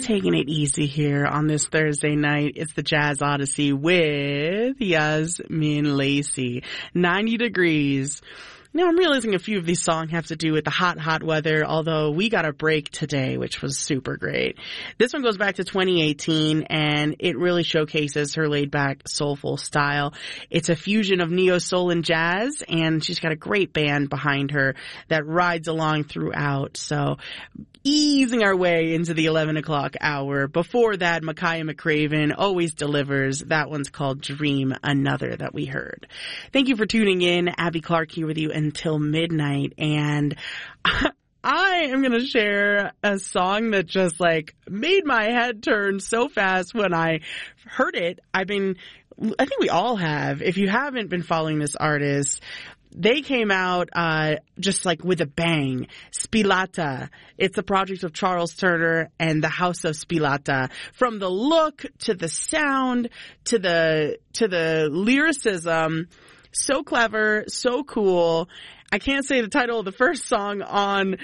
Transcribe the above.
taking it easy here on this Thursday night. It's the Jazz Odyssey with Yasmin Lacey. 90 degrees. Now, I'm realizing a few of these songs have to do with the hot, hot weather, although we got a break today, which was super great. This one goes back to 2018, and it really showcases her laid-back, soulful style. It's a fusion of neo-soul and jazz, and she's got a great band behind her that rides along throughout. So, easing our way into the 11 o'clock hour. Before that, Micaiah McCraven always delivers. That one's called Dream Another that we heard. Thank you for tuning in. Abby Clark here with you until midnight, and I am going to share a song that just made my head turn so fast when I heard it. I think we all have. If you haven't been following this artist, they came out just with a bang. Spilata. It's a project of Charles Turner and the House of Spilata. From the look to the sound to the lyricism, so clever, so cool. I can't say the title of the first song on